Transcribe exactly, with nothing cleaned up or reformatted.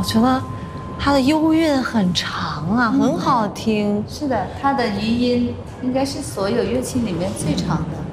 觉得它的幽韵很长啊，很好听。 是的，它的余音应该是所有乐器里面最长的。